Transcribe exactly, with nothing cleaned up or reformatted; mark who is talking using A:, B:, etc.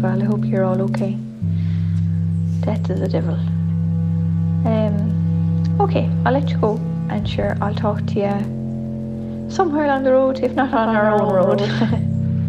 A: well. I hope you're all okay. Death is a devil. Um, okay, I'll let you go, and sure, I'll talk to you somewhere along the road, if not on our own road.